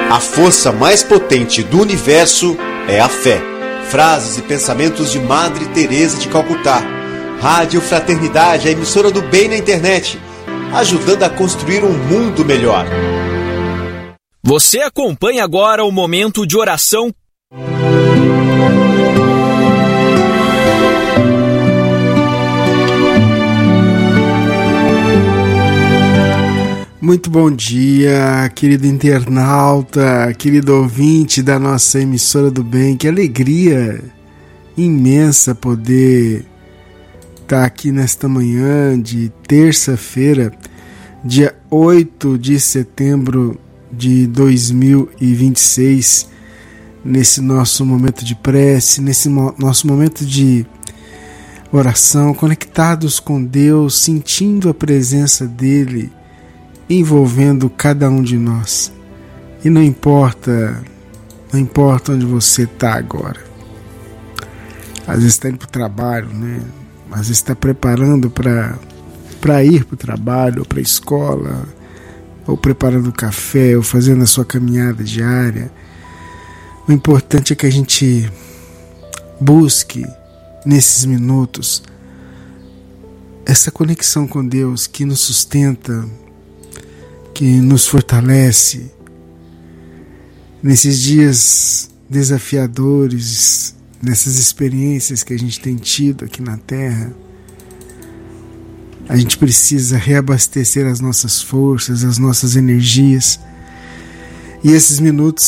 A força mais potente do universo é a fé. Frases e pensamentos de Madre Teresa de Calcutá. Rádio Fraternidade, a emissora do bem na internet, ajudando a construir um mundo melhor. Você acompanha agora o momento de oração. Muito bom dia, querido internauta, querido ouvinte da nossa emissora do bem. Que alegria imensa poder estar aqui nesta manhã de terça-feira, dia 8 de setembro de 2026, nesse nosso momento de prece, nesse nosso momento de oração, conectados com Deus, sentindo a presença dEle, envolvendo cada um de nós. E não importa onde você está agora. Às vezes está indo para o trabalho, né? Às vezes está preparando para ir para o trabalho, ou para a escola, ou preparando o café, ou fazendo a sua caminhada diária. O importante é que a gente busque, nesses minutos, essa conexão com Deus que nos sustenta, que nos fortalece nesses dias desafiadores, nessas experiências que a gente tem tido aqui na Terra. A gente precisa reabastecer as nossas forças, as nossas energias, e esses minutos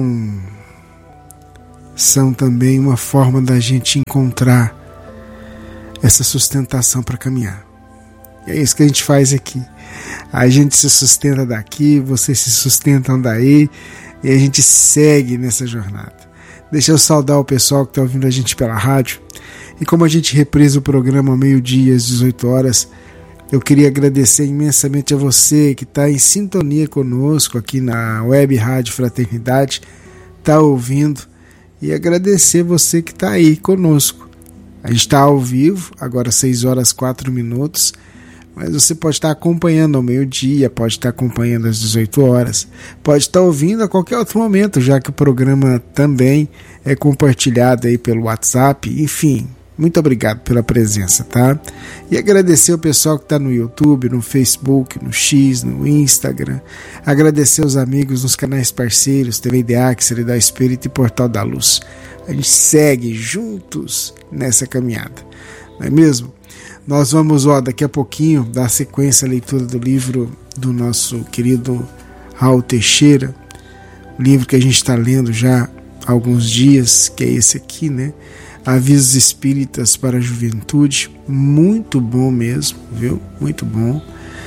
são também uma forma da gente encontrar essa sustentação para caminhar. E é isso que a gente faz aqui. A gente se sustenta daqui, vocês se sustentam daí, e a gente segue nessa jornada. Deixa eu saudar o pessoal que está ouvindo a gente pela rádio. E como a gente reprisa o programa ao meio-dia, às 18 horas, eu queria agradecer imensamente a você que está em sintonia conosco aqui na Web Rádio Fraternidade, está ouvindo, e agradecer você que está aí conosco. A gente está ao vivo, agora 6 horas 4 minutos, mas você pode estar acompanhando ao meio-dia, pode estar acompanhando às 18 horas, pode estar ouvindo a qualquer outro momento, já que o programa também é compartilhado aí pelo WhatsApp. Enfim, muito obrigado pela presença, tá? E agradecer o pessoal que está no YouTube, no Facebook, no X, no Instagram. Agradecer os amigos nos canais parceiros, TV Ideac, Seriedade Espírita e Portal da Luz. A gente segue juntos nessa caminhada, não é mesmo? Nós vamos, daqui a pouquinho, dar sequência à leitura do livro do nosso querido Raul Teixeira, livro que a gente está lendo já há alguns dias, que é esse aqui, né? Avisos Espíritas para a Juventude. Muito bom mesmo, viu? Muito bom.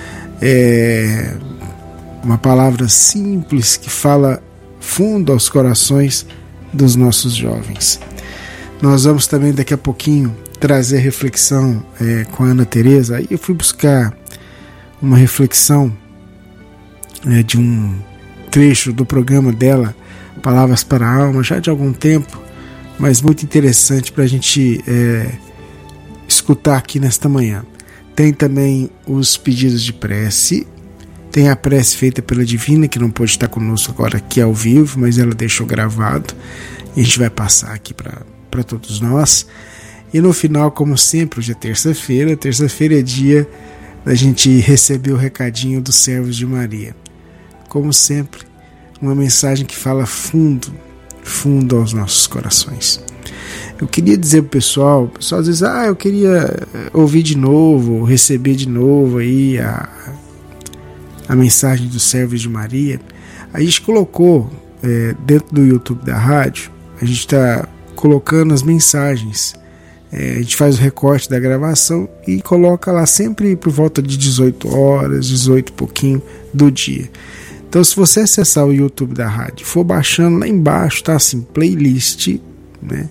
É uma palavra simples que fala fundo aos corações dos nossos jovens. Nós vamos também, daqui a pouquinho, trazer reflexão com a Ana Teresa. Aí eu fui buscar uma reflexão de um trecho do programa dela, Palavras para a Alma, já de algum tempo, mas muito interessante para a gente escutar aqui nesta manhã. Tem também os pedidos de prece, tem a prece feita pela Divina, que não pôde estar conosco agora aqui ao vivo, mas ela deixou gravado, e a gente vai passar aqui para todos nós. E no final, como sempre, hoje é terça-feira. Terça-feira é dia da gente receber o recadinho dos servos de Maria. Como sempre, uma mensagem que fala fundo aos nossos corações. Eu queria dizer pro pessoal, o pessoal às vezes, eu queria ouvir de novo, receber de novo aí a mensagem dos servos de Maria. A gente colocou dentro do YouTube da rádio, a gente está colocando as mensagens. A gente faz o recorte da gravação e coloca lá sempre por volta de 18 horas, 18 e pouquinho do dia. Então, se você acessar o YouTube da rádio, for baixando lá embaixo, tá assim, playlist, né?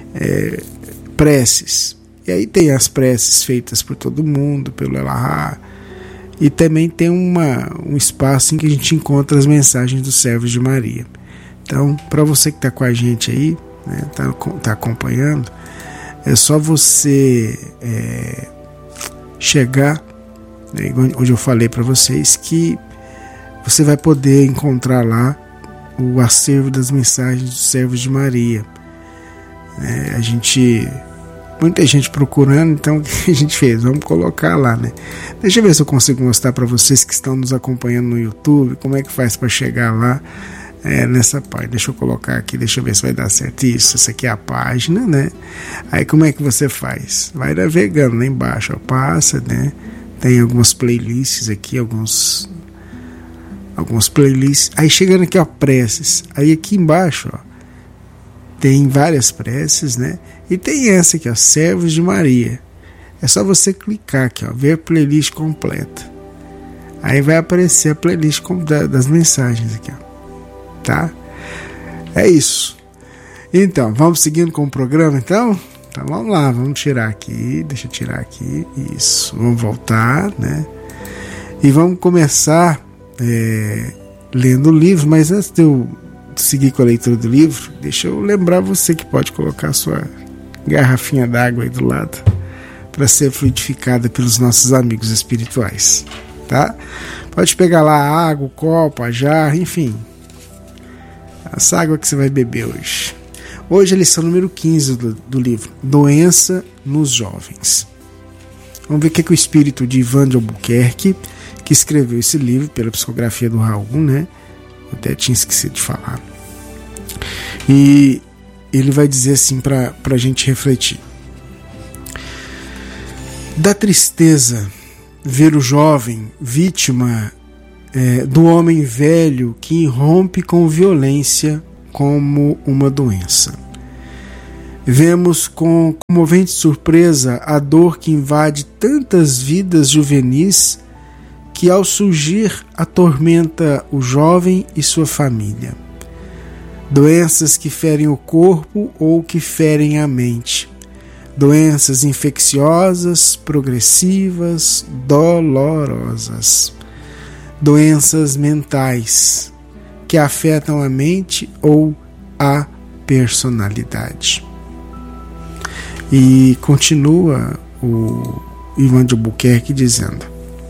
Preces. E aí tem as preces feitas por todo mundo, pelo Elahá. E também tem um espaço em que a gente encontra as mensagens dos servos de Maria. Então, para você que está com a gente aí, né, tá acompanhando, é só você chegar, né, onde eu falei para vocês que você vai poder encontrar lá o acervo das mensagens dos servos de Maria. Muita gente procurando, então o que a gente fez? Vamos colocar lá, né? Deixa eu ver se eu consigo mostrar para vocês que estão nos acompanhando no YouTube, como é que faz para chegar lá nessa página. Deixa eu colocar aqui, deixa eu ver se vai dar certo. Isso, essa aqui é a página, né? Aí como é que você faz? Vai navegando lá embaixo, ó, passa, né? Tem algumas playlists aqui, algumas playlists. Aí chegando aqui, ó, preces. Aí aqui embaixo, ó, tem várias preces, né? E tem essa aqui, ó, Servos de Maria. É só você clicar aqui, ó, ver a playlist completa. Aí vai aparecer a playlist das mensagens aqui, ó. Tá? É isso. Então, vamos seguindo com o programa, então? Então vamos lá, vamos tirar aqui. Deixa eu tirar aqui. Isso. Vamos voltar, né? E vamos começar lendo o livro, mas antes de eu seguir com a leitura do livro, deixa eu lembrar você que pode colocar a sua garrafinha d'água aí do lado para ser fluidificada pelos nossos amigos espirituais, tá? Pode pegar lá a água, o copo, a jarra, enfim, essa água que você vai beber hoje. Hoje é a lição número 15 do livro Doença nos Jovens. Vamos ver o que o espírito de Ivan de Albuquerque, que escreveu esse livro pela psicografia do Raul, né? Eu até tinha esquecido de falar. E ele vai dizer assim para a gente refletir. Dá tristeza ver o jovem vítima do homem velho que irrompe com violência como uma doença. Vemos com comovente surpresa a dor que invade tantas vidas juvenis que ao surgir atormenta o jovem e sua família. Doenças que ferem o corpo ou que ferem a mente. Doenças infecciosas, progressivas, dolorosas. Doenças mentais que afetam a mente ou a personalidade. E continua o Ivan de Albuquerque dizendo: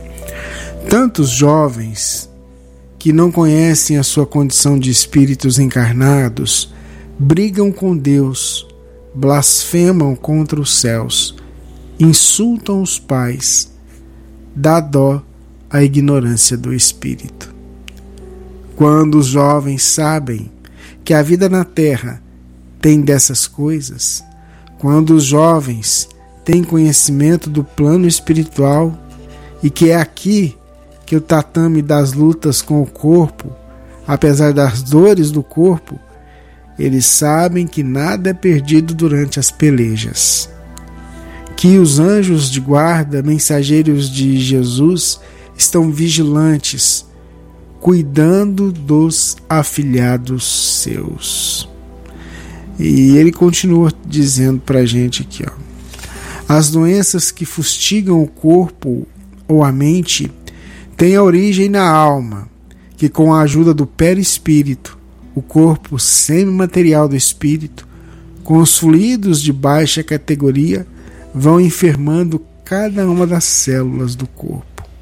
tantos jovens que não conhecem a sua condição de espíritos encarnados brigam com Deus, blasfemam contra os céus, insultam os pais, dá dó à ignorância do espírito. Quando os jovens sabem que a vida na terra tem dessas coisas, quando os jovens têm conhecimento do plano espiritual e que é aqui que o tatame das lutas com o corpo, apesar das dores do corpo, eles sabem que nada é perdido durante as pelejas. Que os anjos de guarda, mensageiros de Jesus, estão vigilantes, cuidando dos afilhados seus. E ele continua dizendo para a gente aqui, ó: as doenças que fustigam o corpo ou a mente têm a origem na alma, que com a ajuda do perispírito, o corpo semimaterial do espírito, com os fluidos de baixa categoria, vão enfermando cada uma das células do corpo.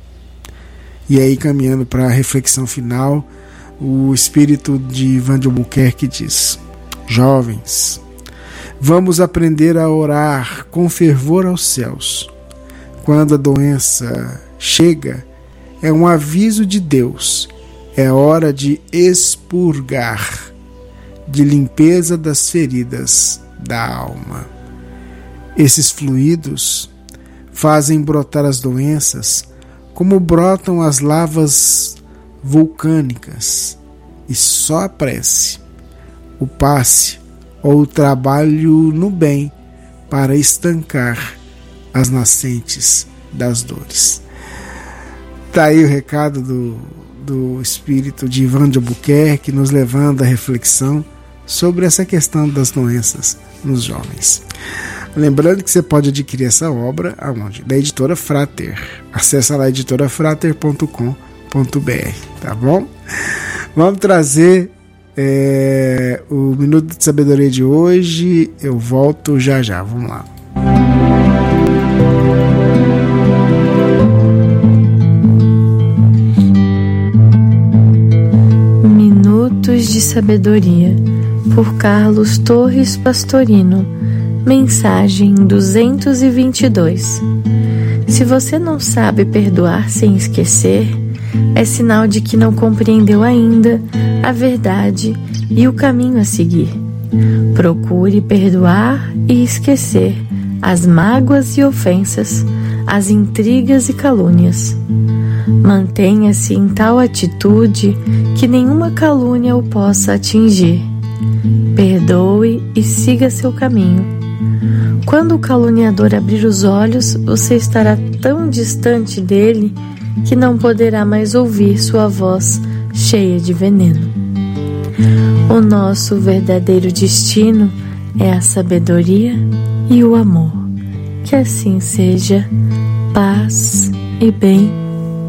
E aí, caminhando para a reflexão final, o espírito de Ivan de Albuquerque diz: jovens, vamos aprender a orar com fervor aos céus. Quando a doença chega, é um aviso de Deus. É hora de expurgar, de limpeza das feridas da alma. Esses fluidos fazem brotar as doenças como brotam as lavas vulcânicas, e só a prece, o passe ou o trabalho no bem para estancar as nascentes das dores. Está aí o recado do espírito de Ivan de Albuquerque, nos levando à reflexão sobre essa questão das doenças nos jovens. Lembrando que você pode adquirir essa obra aonde? Da Editora Frater. Acesse lá editorafrater.com.br, tá bom? Vamos trazer o Minuto de Sabedoria de hoje. Eu volto já já, vamos lá. Minuto Atos de Sabedoria, por Carlos Torres Pastorino. Mensagem 222. Se você não sabe perdoar sem esquecer, é sinal de que não compreendeu ainda a verdade e o caminho a seguir. Procure perdoar e esquecer as mágoas e ofensas, as intrigas e calúnias. Mantenha-se em tal atitude que nenhuma calúnia o possa atingir. Perdoe e siga seu caminho. Quando o caluniador abrir os olhos, você estará tão distante dele que não poderá mais ouvir sua voz cheia de veneno. O nosso verdadeiro destino é a sabedoria e o amor. Que assim seja. Paz e bem.